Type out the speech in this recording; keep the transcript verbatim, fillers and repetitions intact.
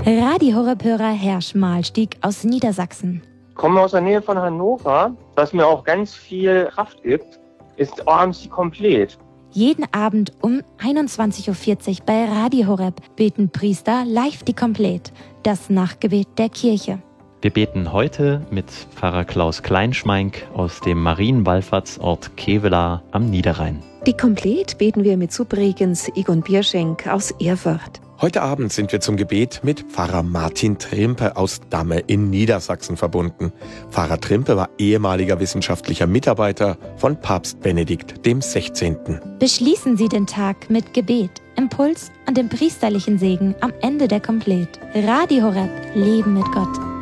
Radio Horeb-Hörer Herr Schmalstieg aus Niedersachsen. Ich komme aus der Nähe von Hannover. Was mir auch ganz viel Kraft gibt, ist abends die Komplett. Jeden Abend um einundzwanzig Uhr vierzig bei Radio Horeb beten Priester live die Komplett, das Nachtgebet der Kirche. Wir beten heute mit Pfarrer Klaus Kleinschmeink aus dem Marienwallfahrtsort Kevelaer am Niederrhein. Die Komplett beten wir mit Subregens Egon Bierschenk aus Erfurt. Heute Abend sind wir zum Gebet mit Pfarrer Martin Trimpe aus Damme in Niedersachsen verbunden. Pfarrer Trimpe war ehemaliger wissenschaftlicher Mitarbeiter von Papst Benedikt dem Sechzehnten. Beschließen Sie den Tag mit Gebet, Impuls und dem priesterlichen Segen am Ende der Komplett. Radio Horeb, Leben mit Gott.